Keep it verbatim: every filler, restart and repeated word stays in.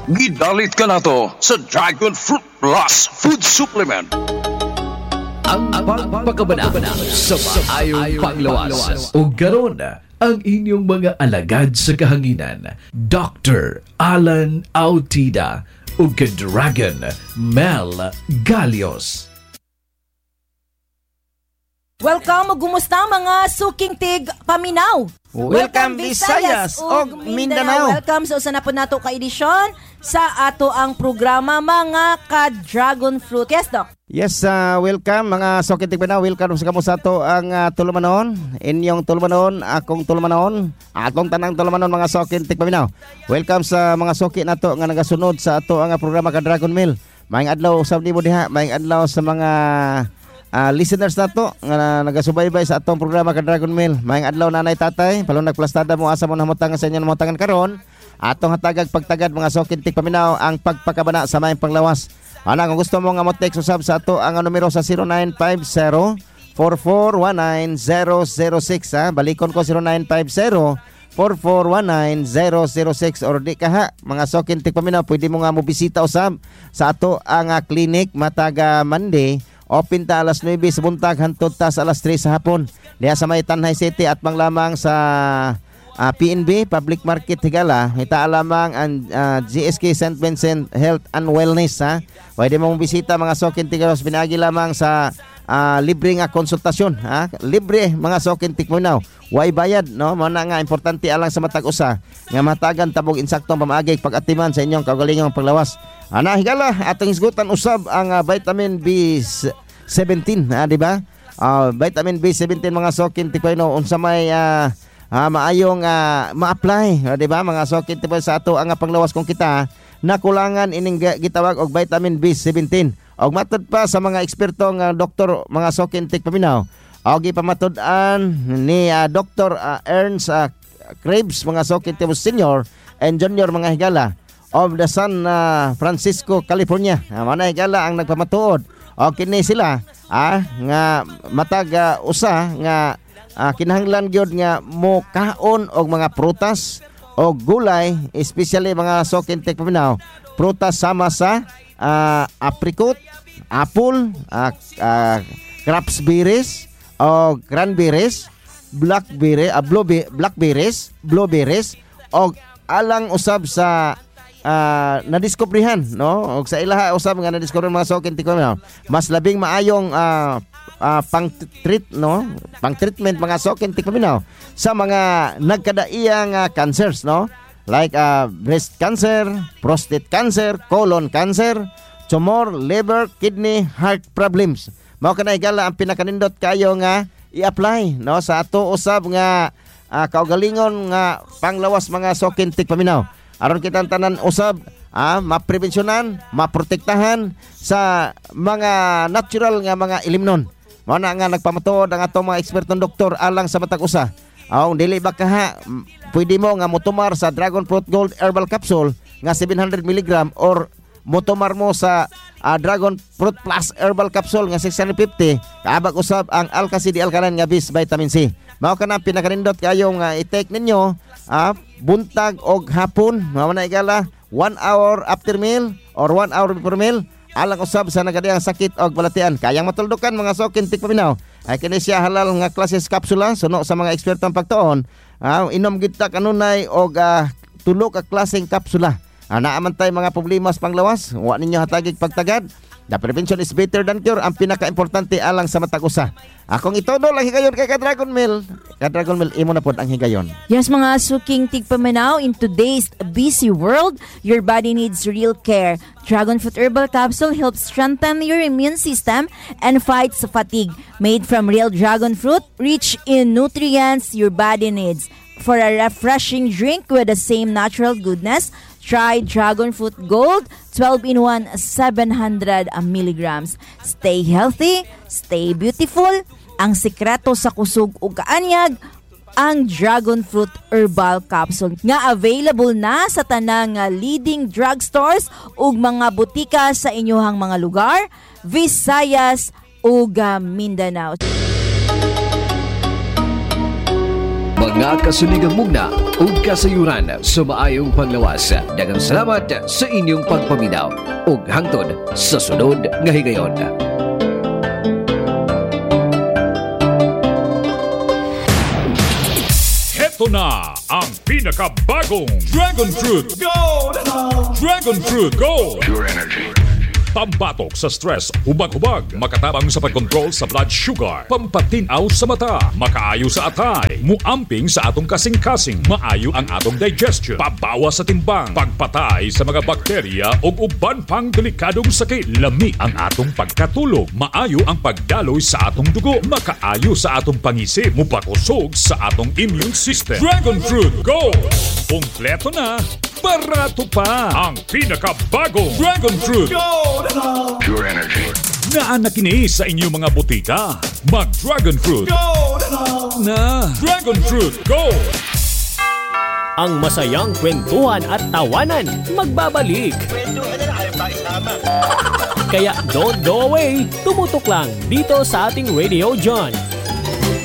Gidalit ka na to sa Dragon Fruit Plus Food Supplement. Ang pagpakabana sa maayong panglawas. O garon ang inyong mga alagad sa kahanginan, Doctor Alan Autida o Dragon Mel Galios. Welcome o gumusta mga suking tig paminaw. Welcome Visayas ug Mindanao. Welcome sa usa na po nato ka edisyon sa ato ang programa mga ka-Dragon Fruit. Yes, Doc. Yes, uh, welcome mga suking tig paminaw. Welcome sa kamo sa ato ang uh, tulumanon. Inyong tulumanon, akong tulumanon, atong tanang tulumanon mga suking tig paminaw. Welcome sa mga suki nato nga nagasunod sa ato ang uh, programa ka-Dragon Mill. Maayong adlaw usab nimo diha, maayong adlaw sa mga Uh, listeners nato nga nagasubaybay sa atong programa ka Dragon Mill. Maayong adlaw nanay tatay, palong nagplastada mo asa mo namutangan sa inyo namutangan karon. Atong hatagag pagtagad mga suking tig paminaw ang pagpakabana sa maayong panglawas. Ana kung gusto mo nga mo text usab sa ato ang numero sa zero nine five zero, four four one nine, zero zero six ha. Balikon ko zero nine five zero, four four one nine, zero zero six or di ka ha mga suking tig paminaw pwede mo nga mo bisita usab sa ato ang uh, clinic mataga Monday. Open ta alas nuwebe sa buntag hantod ta sa alas tres sa hapon. Diha sa may Tanay City at manglamang sa uh, P N B Public Market Higala. Ita lamang ang uh, G S K Saint Vincent Health and Wellness ha. Pwede mong bisita mga suking tigaros pinagi lamang sa uh, libre nga konsultasyon ha. Libre mga suking tikmunaw. Way bayad no. Mao na nga importante alang sa matag usa nga matagan tabog insaktong pamaagi pag-atiman sa inyong kaugalingong paglawas. Ana higala atong isgutan usab ang uh, vitamin B seventeen ha di ba? Uh, vitamin B seventeen mga suking tikmunaw unsa may uh, uh, maayong uh, ma-apply di ba mga suking tikmunaw sa ato ang uh, panglawas kung kita nakulangan ining gitawag og vitamin B seventeen. Og matud pa sa mga eksperto nga doktor mga suking tikmunaw og ipamatud-an ni uh, Doctor uh, Ernst uh, Krebs mga suking tikmunaw senior and junior mga higala of the San uh, Francisco, California. Uh, Manay gala ang nagpamatuod. O kini sila ah, nga matag uh, usa nga uh, kinahanglan gyud nga mo kaon og mga prutas o gulay, especially mga suking tig paminaw. Prutas sama sa uh, apricot, apple, uh, uh, crabsberries o cranberries, blackberry, uh, blueberry, blackberries, blueberries o alang usab sa Uh, nadiskubrihan no og sa ilaha usab nga nadiskubre mga suking tig paminaw mas labing maayong uh, uh, pang treat no pang treatment mga suking tig paminaw sa mga nagkadaiyang uh, cancers no like uh, breast cancer, prostate cancer, colon cancer, tumor, liver, kidney, heart problems. Mao kanay gala ang pinakanindot kayo nga i-apply no sa ato usab nga uh, kaugalingon nga panglawas mga suking tig paminaw. Aron kitang tanan usab ah, maprevensyonan, maprotektahan sa mga natural nga mga ilimnon. Mao na nga nagpamatuod ang atong mga ekspertong doktor alang sa matag usa. Aw dili ba kaha pwede mo nga motumar sa Dragon Fruit Gold Herbal Capsule nga seven hundred milligrams or motumar mo sa uh, Dragon Fruit Plus Herbal Capsule nga six hundred fifty kaabag usab ang Alka-C D Alkaline nga bis vitamin C. Mao kana pinakanindot kayo nga i-take ninyo ah, buntag og hapon. Mao na igala one hour after meal or one hour before meal alang usab sa nagadiyang sakit og balatian. Kayang matuldukan mga suking tig paminaw. Ay kini siya halal nga klases kapsula suno sa mga ekspertong pagtuon. Ah, inom gid ta kanunay og uh, tulo ka klaseng kapsula. Ah, naaman tay mga problema sa panglawas, wa ninyo hatagig pagtagad. The prevention is better than cure. Ang pinaka-importante alang sa matag usa. Akong itodo lang higayon kay ka-Dragon Mill. Ka-Dragon Mill, imo na pod ang higayon. Yes, mga suking tig paminaw, in today's busy world, your body needs real care. Dragon Fruit Herbal Capsule helps strengthen your immune system and fights fatigue. Made from real dragon fruit, rich in nutrients your body needs. For a refreshing drink with the same natural goodness, try Dragon Fruit Gold, twelve in one, seven hundred milligrams. Stay healthy, stay beautiful. Ang sikreto sa kusog ug kaanyag, ang Dragon Fruit Herbal Capsule nga available na sa tanang leading drugstores ug mga butika sa inyohang mga lugar, Visayas ug Mindanao. mga kasuligang mugna ug kasayuran sa maayong panglawas. Daghang salamat sa inyong pagpaminaw ug hangtod sa sunod nga higayon. Ito na ang pinakabagong Dragon Fruit Gold! Dragon Fruit Gold! Pure energy. Pambatok sa stress, hubag-hubag, makatabang sa pagkontrol sa blood sugar, pampatinaw sa mata, makaayo sa atay, muamping sa atong kasing-kasing, maayo ang atong digestion, pabawas sa timbang, pagpatay sa mga bakterya o uban pang delikadong sakit, lami ang atong pagkatulog, maayo ang pagdaloy sa atong dugo, makaayo sa atong pangisip, mupakusog sa atong immune system. Dragon Fruit Gold! Kompleto na, barato pa ang pinakabagong Dragon Fruit Gold! Pure energy. Naan na kini sa inyong mga butika. Mag Dragon Fruit Gold na Dragon Fruit Gold. Ang masayang kwentuhan at tawanan magbabalik. Kaya don't go away. Tumutok lang dito sa ating Radio John